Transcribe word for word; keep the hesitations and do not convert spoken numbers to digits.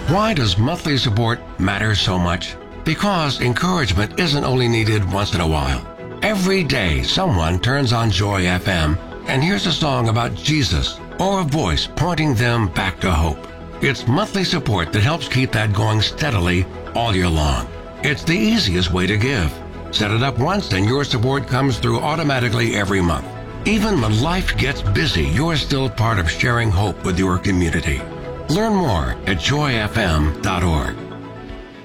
Why does monthly support matter so much? Because encouragement isn't only needed once in a while. Every day, someone turns on Joy F M and hears a song about Jesus or a voice pointing them back to hope. It's monthly support that helps keep that going steadily all year long. It's the easiest way to give. Set it up once and your support comes through automatically every month. Even when life gets busy, you're still part of sharing hope with your community. Learn more at joy f m dot org.